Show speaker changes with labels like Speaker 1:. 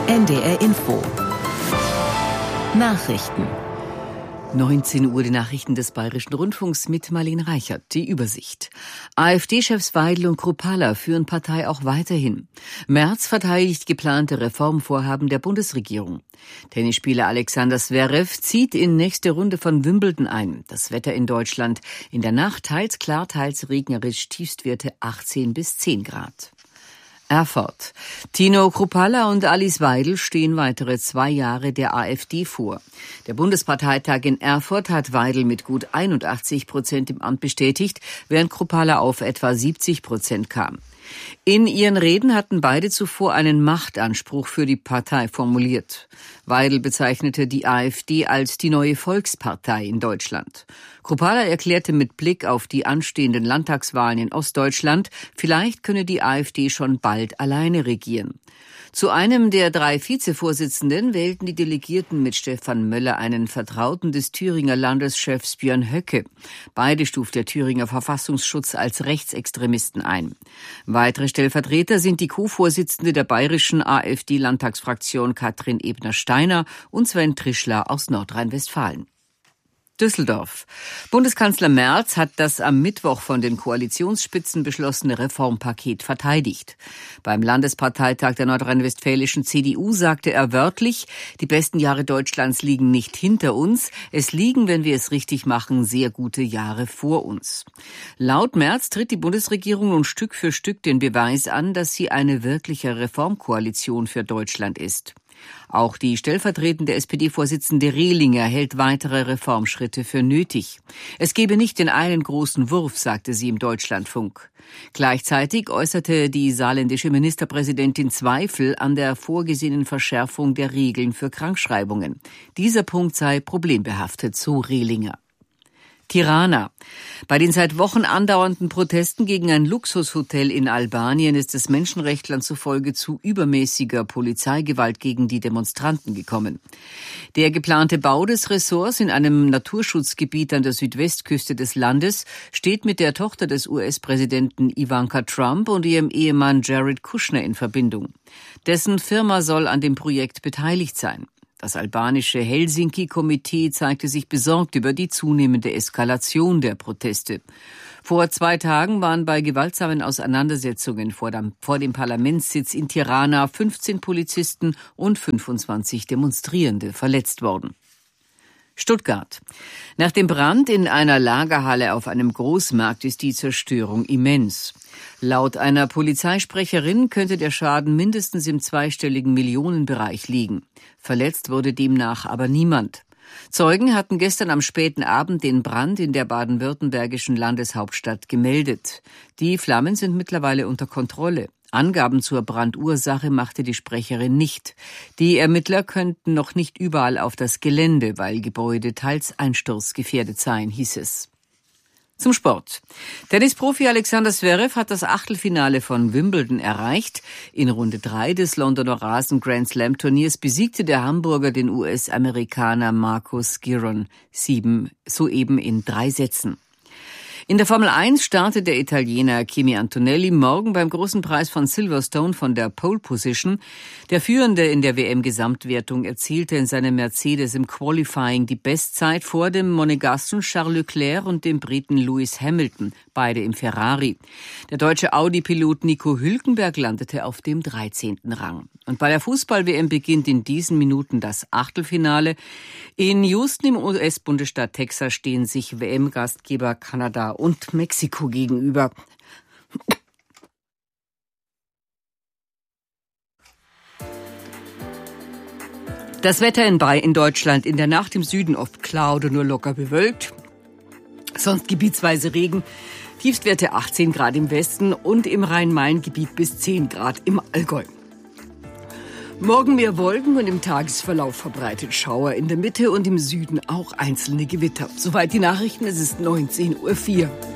Speaker 1: NDR Info. Nachrichten. 19 Uhr die Nachrichten des Bayerischen Rundfunks mit Marlene Reichert. Die Übersicht. AfD-Chefs Weidel und Kruppalla führen Partei auch weiterhin. Merz verteidigt geplante Reformvorhaben der Bundesregierung. Tennisspieler Alexander Zverev zieht in nächste Runde von Wimbledon ein. Das Wetter in Deutschland. In der Nacht teils klar, teils regnerisch, Tiefstwerte 18 bis 10 Grad. Erfurt. Tino Kruppalla und Alice Weidel stehen weitere 2 Jahre der AfD vor. Der Bundesparteitag in Erfurt hat Weidel mit gut 81% im Amt bestätigt, während Kruppalla auf etwa 70% kam. In ihren Reden hatten beide zuvor einen Machtanspruch für die Partei formuliert. Weidel bezeichnete die AfD als die neue Volkspartei in Deutschland. Kruppalla erklärte mit Blick auf die anstehenden Landtagswahlen in Ostdeutschland, vielleicht könne die AfD schon bald alleine regieren. Zu einem der 3 Vizevorsitzenden wählten die Delegierten mit Stefan Möller einen Vertrauten des Thüringer Landeschefs Björn Höcke. Beide stuft der Thüringer Verfassungsschutz als Rechtsextremisten ein. Weitere Stellvertreter sind die Co-Vorsitzende der bayerischen AfD-Landtagsfraktion Katrin Ebner-Steiner und Sven Trischler aus Nordrhein-Westfalen. Düsseldorf. Bundeskanzler Merz hat das am Mittwoch von den Koalitionsspitzen beschlossene Reformpaket verteidigt. Beim Landesparteitag der nordrhein-westfälischen CDU sagte er wörtlich, die besten Jahre Deutschlands liegen nicht hinter uns, es liegen, wenn wir es richtig machen, sehr gute Jahre vor uns. Laut Merz tritt die Bundesregierung nun Stück für Stück den Beweis an, dass sie eine wirkliche Reformkoalition für Deutschland ist. Auch die stellvertretende SPD-Vorsitzende Rehlinger hält weitere Reformschritte für nötig. Es gebe nicht den einen großen Wurf, sagte sie im Deutschlandfunk. Gleichzeitig äußerte die saarländische Ministerpräsidentin Zweifel an der vorgesehenen Verschärfung der Regeln für Krankschreibungen. Dieser Punkt sei problembehaftet, so Rehlinger. Tirana. Bei den seit Wochen andauernden Protesten gegen ein Luxushotel in Albanien ist es Menschenrechtlern zufolge zu übermäßiger Polizeigewalt gegen die Demonstranten gekommen. Der geplante Bau des Ressorts in einem Naturschutzgebiet an der Südwestküste des Landes steht mit der Tochter des US-Präsidenten Ivanka Trump und ihrem Ehemann Jared Kushner in Verbindung. Dessen Firma soll an dem Projekt beteiligt sein. Das albanische Helsinki-Komitee zeigte sich besorgt über die zunehmende Eskalation der Proteste. Vor 2 Tagen waren bei gewaltsamen Auseinandersetzungen vor dem Parlamentssitz in Tirana 15 Polizisten und 25 Demonstrierende verletzt worden. Stuttgart. Nach dem Brand in einer Lagerhalle auf einem Großmarkt ist die Zerstörung immens. Laut einer Polizeisprecherin könnte der Schaden mindestens im zweistelligen Millionenbereich liegen. Verletzt wurde demnach aber niemand. Zeugen hatten gestern am späten Abend den Brand in der baden-württembergischen Landeshauptstadt gemeldet. Die Flammen sind mittlerweile unter Kontrolle. Angaben zur Brandursache machte die Sprecherin nicht. Die Ermittler könnten noch nicht überall auf das Gelände, weil Gebäude teils einsturzgefährdet seien, hieß es. Zum Sport. Tennisprofi Alexander Zverev hat das Achtelfinale von Wimbledon erreicht. In Runde 3 des Londoner Rasen-Grand-Slam-Turniers besiegte der Hamburger den US-Amerikaner Marcus Giron soeben in 3 Sätzen. In der Formel 1 startet der Italiener Kimi Antonelli morgen beim großen Preis von Silverstone von der Pole Position. Der Führende in der WM-Gesamtwertung erzielte in seinem Mercedes im Qualifying die Bestzeit vor dem Monegassen Charles Leclerc und dem Briten Lewis Hamilton, beide im Ferrari. Der deutsche Audi-Pilot Nico Hülkenberg landete auf dem 13. Rang. Und bei der Fußball-WM beginnt in diesen Minuten das Achtelfinale. In Houston im US-Bundesstaat Texas stehen sich WM-Gastgeber Kanada und Mexiko gegenüber. Das Wetter in Deutschland in der Nacht im Süden oft klar oder nur locker bewölkt. Sonst gebietsweise Regen. Tiefstwerte 18 Grad im Westen und im Rhein-Main-Gebiet bis 10 Grad im Allgäu. Morgen mehr Wolken und im Tagesverlauf verbreitet Schauer in der Mitte und im Süden auch einzelne Gewitter. Soweit die Nachrichten, es ist 19:04 Uhr.